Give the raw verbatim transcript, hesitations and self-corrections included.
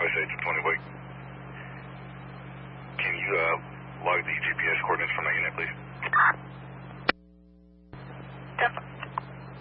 shades of twenty Wake. Can you uh, log the G P S coordinates for my unit, please? Definitely.